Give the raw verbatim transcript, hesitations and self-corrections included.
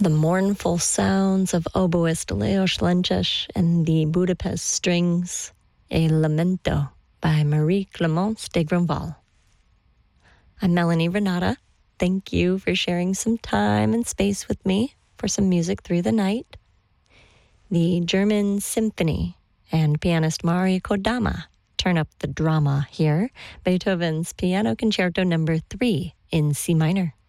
the mournful sounds of oboist Leos Lenches and the Budapest Strings, a Lamento by Marie Clémence de Grandval. I'm Melanie Renata. Thank you for sharing some time and space with me for some music through the night. The German Symphony and pianist Mari Kodama turn up the drama here. Beethoven's Piano Concerto number three in C minor.